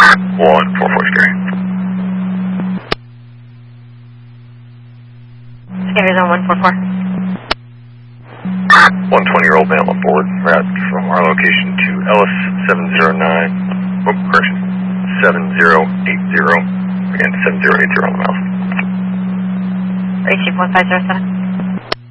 144 Scary. Scary Zone 144. 120-year-old male on board. Route from our location to Ellis 709. Oh, correction. 7080. Again, 7080 on the mouse. Chief 1507.